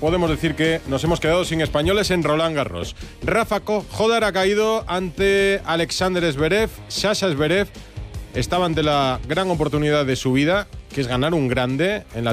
podemos decir que nos hemos quedado sin españoles en Roland Garros. Rafa Jodar ha caído ante Alexander Zverev. Sasha Zverev estaba ante la gran oportunidad de su vida, que es ganar un grande en la